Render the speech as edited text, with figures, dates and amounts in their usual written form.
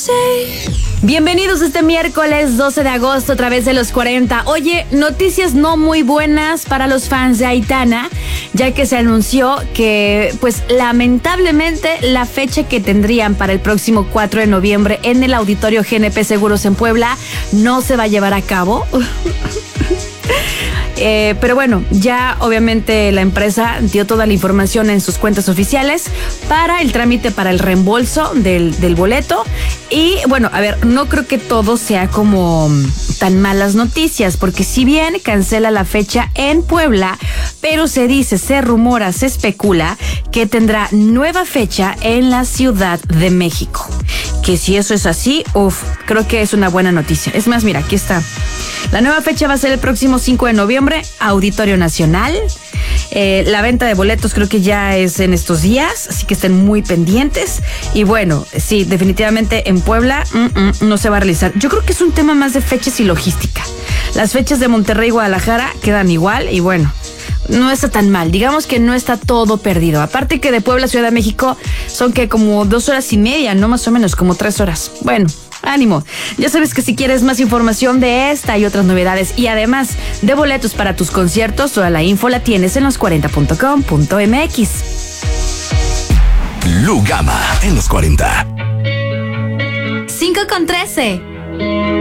Bienvenidos este miércoles 12 de agosto a través de los 40. Oye, noticias no muy buenas para los fans de Aitana, ya que se anunció que, pues lamentablemente, la fecha que tendrían para el próximo 4 de noviembre en el Auditorio GNP Seguros en Puebla no se va a llevar a cabo. Pero bueno, ya obviamente la empresa dio toda la información en sus cuentas oficiales para el trámite para el reembolso del boleto. Y bueno, a ver, no creo que todo sea como tan malas noticias, porque si bien cancela la fecha en Puebla, pero se dice, se rumora, se especula que tendrá nueva fecha en la Ciudad de México. Que si eso es así, creo que es una buena noticia. Es más, mira, aquí está. La nueva fecha va a ser el próximo 5 de noviembre, Auditorio Nacional. La venta de boletos creo que ya es en estos días, así que estén muy pendientes. Y bueno, sí, definitivamente en Puebla no se va a realizar. Yo creo que es un tema más de fechas y logística. Las fechas de Monterrey y Guadalajara quedan igual y bueno, no está tan mal. Digamos que no está todo perdido. Aparte que de Puebla a Ciudad de México son que como 2 horas y media, no más o menos, como 3 horas. Bueno, ánimo. Ya sabes que si quieres más información de esta y otras novedades y además de boletos para tus conciertos, toda la info la tienes en los40.com.mx. Lu Gama en los 40. 5:13.